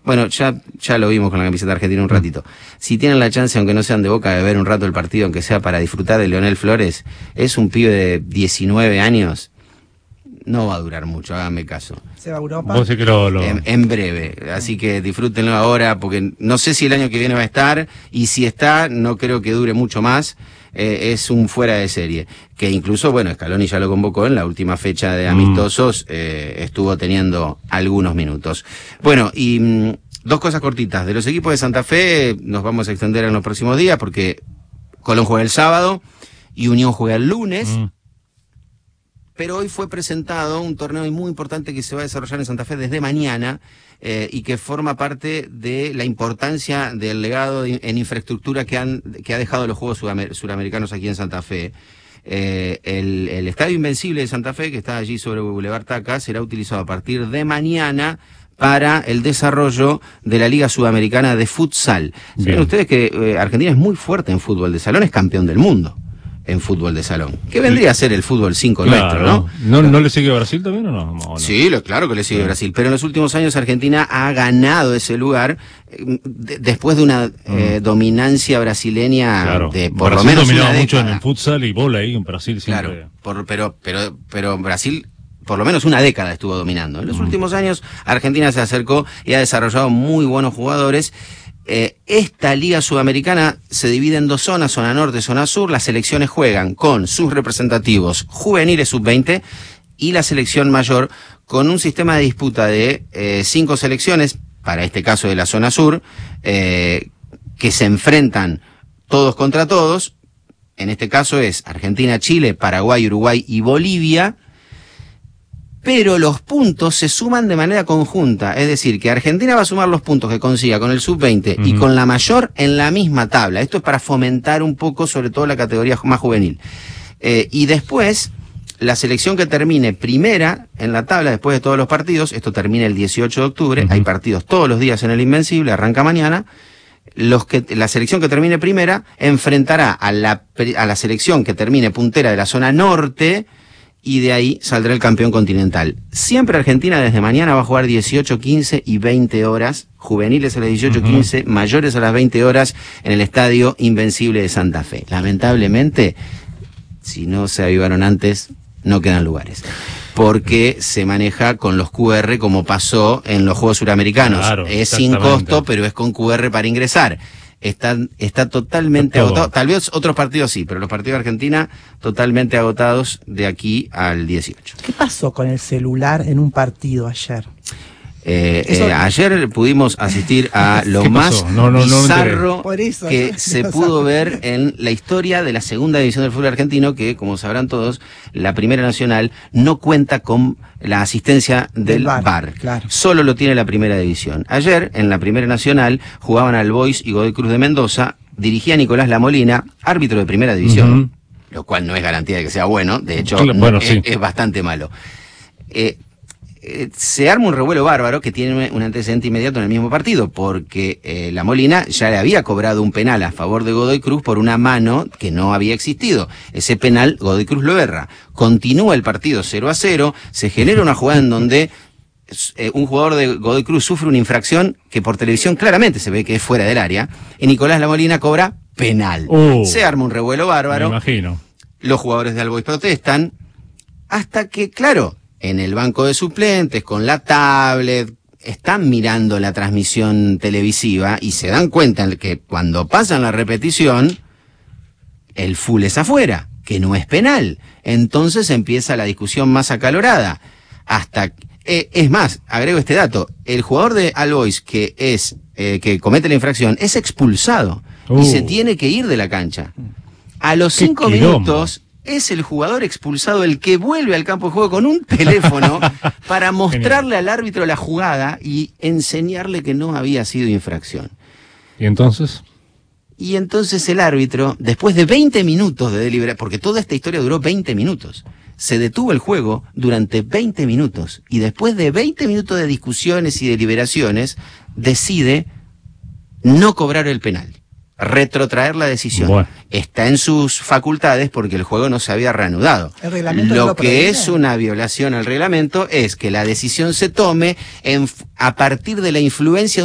Bueno, ya lo vimos con la camiseta argentina un ratito. Si tienen la chance, aunque no sean de Boca, de ver un rato el partido, aunque sea para disfrutar de Leonel Flores, es un pibe de 19 años, no va a durar mucho, háganme caso. ¿Se va a Europa? Vos sí que En breve, así que disfrútenlo ahora, porque no sé si el año que viene va a estar, y si está, no creo que dure mucho más. Es un fuera de serie, que incluso, bueno, Scaloni ya lo convocó en la última fecha de amistosos, estuvo teniendo algunos minutos. Bueno, y dos cosas cortitas. De los equipos de Santa Fe nos vamos a extender en los próximos días, porque Colón juega el sábado y Unión juega el lunes. Pero hoy fue presentado un torneo muy importante que se va a desarrollar en Santa Fe desde mañana, y que forma parte de la importancia del legado en infraestructura que ha dejado los Juegos Suramericanos aquí en Santa Fe. El Estadio Invencible de Santa Fe, que está allí sobre Boulevard Taca, será utilizado a partir de mañana para el desarrollo de la Liga Sudamericana de Futsal. Saben ustedes que Argentina es muy fuerte en fútbol de salón, es campeón del mundo en fútbol de salón. ¿Qué vendría a ser el fútbol 5 nuestro, no? ¿No le sigue a Brasil también o no? Sí, claro que le sigue a Brasil, pero en los últimos años Argentina ha ganado ese lugar después de una dominancia brasileña de por Brasil lo menos dominaba una mucho década. en futsal y vóley en Brasil siempre. Claro, pero Brasil por lo menos una década estuvo dominando. En los últimos años Argentina se acercó y ha desarrollado muy buenos jugadores. Esta Liga Sudamericana se divide en dos zonas, zona norte, zona sur. Las selecciones juegan con sus representativos juveniles sub-20 y la selección mayor con un sistema de disputa de 5 selecciones, para este caso de la zona sur, que se enfrentan todos contra todos. En este caso es Argentina, Chile, Paraguay, Uruguay y Bolivia. Pero los puntos se suman de manera conjunta, es decir, que Argentina va a sumar los puntos que consiga con el sub-20 y con la mayor en la misma tabla. Esto es para fomentar un poco, sobre todo la categoría más juvenil. Y después, la selección que termine primera en la tabla, después de todos los partidos, esto termina el 18 de octubre, hay partidos todos los días en el Invencible, arranca mañana. La selección que termine primera enfrentará a la selección que termine puntera de la zona norte, y de ahí saldrá el campeón continental. Siempre Argentina desde mañana va a jugar 18, 15 y 20 horas, juveniles a las 18, 15, mayores a las 20 horas en el Estadio Invencible de Santa Fe. Lamentablemente, si no se avivaron antes, no quedan lugares, porque se maneja con los QR como pasó en los Juegos Suramericanos. Claro, es sin costo, pero es con QR para ingresar. Está totalmente agotado. Tal vez otros partidos sí, pero los partidos de Argentina totalmente agotados de aquí al 18. ¿Qué pasó con el celular en un partido ayer? Ayer pudimos asistir a lo más bizarro que se pudo ver en la historia de la segunda división del fútbol argentino, que, como sabrán todos, la Primera Nacional no cuenta con la asistencia del VAR. Claro. Solo lo tiene la Primera División. Ayer, en la Primera Nacional, jugaban All Boys y Godoy Cruz de Mendoza, dirigía Nicolás Lamolina, árbitro de Primera División, lo cual no es garantía de que sea bueno, de hecho, es bastante malo. Se arma un revuelo bárbaro que tiene un antecedente inmediato en el mismo partido, porque la Molina ya le había cobrado un penal a favor de Godoy Cruz por una mano que no había existido. Ese penal Godoy Cruz lo erra. Continúa el partido 0-0, se genera una jugada en donde un jugador de Godoy Cruz sufre una infracción que por televisión claramente se ve que es fuera del área, y Nicolás Lamolina cobra penal. Se arma un revuelo bárbaro. Me imagino. Los jugadores de All Boys protestan, hasta que, claro, en el banco de suplentes, con la tablet, están mirando la transmisión televisiva y se dan cuenta que cuando pasan la repetición, el full es afuera, que no es penal. Entonces empieza la discusión más acalorada. Es más, agrego este dato, el jugador de All Boys que comete la infracción es expulsado y se tiene que ir de la cancha. A los 5 minutos es el jugador expulsado el que vuelve al campo de juego con un teléfono para mostrarle al árbitro la jugada y enseñarle que no había sido infracción. ¿Y entonces? Y entonces el árbitro, después de 20 minutos de deliberación, porque toda esta historia duró 20 minutos, se detuvo el juego durante 20 minutos y después de 20 minutos de discusiones y deliberaciones decide no cobrar el penal, retrotraer la decisión. Bueno. Está en sus facultades porque el juego no se había reanudado. Lo que es una violación al reglamento es que la decisión se tome a partir de la influencia de